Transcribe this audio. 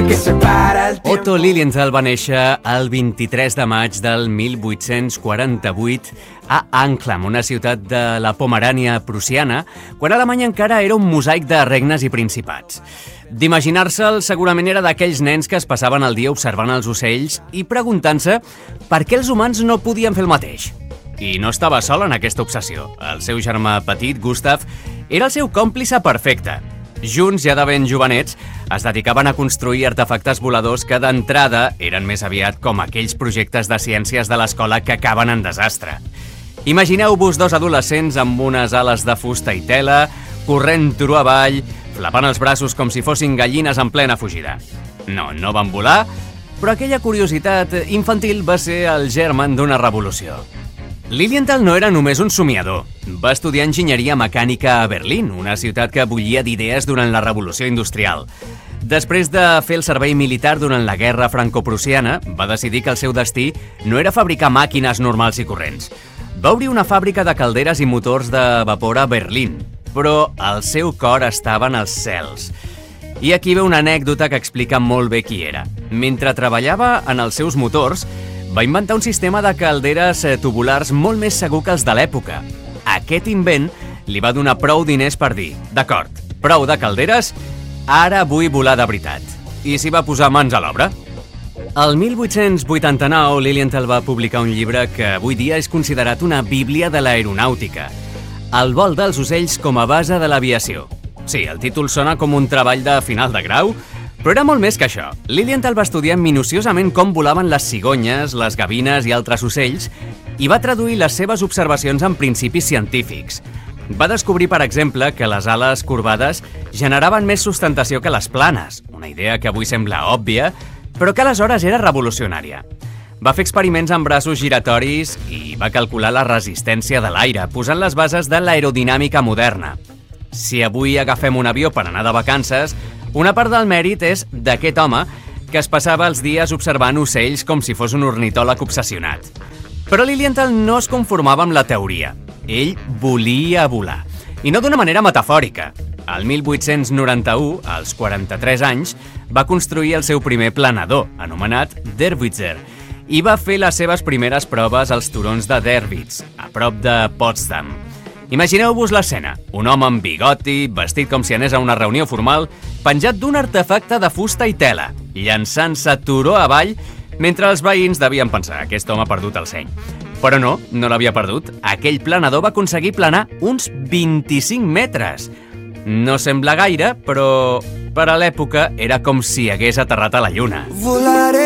que separa el tiempo. Otto Lilienthal va néixer el 23 de maig del 1848 a Anklam, una ciutat de la Pomerània prussiana, quan Alemanya encara era un mosaic de regnes i principats. D'imaginar-se'l, segurament era d'aquells nens que es passaven el dia observant els ocells i preguntant-se per què els humans no podien fer el mateix. I no estava sol en aquesta obsessió. El seu germà petit, Gustav, era el seu còmplice perfecte. Junts, ja de ben jovenets, es dedicaven a construir artefactes voladors que d'entrada eren més aviat com aquells projectes de ciències de l'escola que acaben en desastre. Imagineu-vos dos adolescents amb unes ales de fusta i tela, corrent turó avall, flapant els braços com si fossin gallines en plena fugida. No van volar, però aquella curiositat infantil va ser el germen d'una revolució. Lilienthal no era només un somiador. Va estudiar enginyeria mecànica a Berlín, una ciutat que bullia d'idees durant la Revolució Industrial. Després de fer el servei militar durant la Guerra Franco-Prussiana, va decidir que el seu destí no era fabricar màquines normals i corrents. Va obrir una fàbrica de calderes i motors de vapor a Berlín, però el seu cor estava en els cels. I aquí ve una anècdota que explica molt bé qui era. Mentre treballava en els seus motors, va inventar un sistema de calderes tubulars molt més segur que els de l'època. Aquest invent li va donar prou diners per dir: d'acord, prou de calderes, ara vull volar de veritat. I s'hi va posar mans a l'obra. El 1889, Lilienthal va publicar un llibre que avui dia és considerat una bíblia de l'aeronàutica: El vol dels ocells com a base de l'aviació. Sí, el títol sona com un treball de final de grau, però era molt més que això. Lilienthal va estudiar minuciosament com volaven les cigonyes, les gavines i altres ocells i va traduir les seves observacions en principis científics. Va descobrir, per exemple, que les ales corbades generaven més sustentació que les planes, una idea que avui sembla òbvia, però que aleshores era revolucionària. Va fer experiments amb braços giratoris i va calcular la resistència de l'aire, posant les bases de l'aerodinàmica moderna. Si avui agafem un avió per anar de vacances, una part del mèrit és d'aquest home que es passava els dies observant ocells com si fos un ornitòleg obsessionat. Però Lilienthal no es conformava amb la teoria. Ell volia volar. I no d'una manera metafòrica. El 1891, als 43 anys, va construir el seu primer planador, anomenat Derwitzer, i va fer les seves primeres proves als turons de Derwitz, a prop de Potsdam. Imagineu-vos l'escena: un home amb bigoti, vestit com si anés a una reunió formal, penjat d'un artefacte de fusta i tela, llançant-se turó avall, mentre els veïns devien pensar: aquest home ha perdut el seny. Però no l'havia perdut. Aquell planador va aconseguir planar uns 25 metres. No sembla gaire, però per a l'època era com si hagués aterrat a la lluna.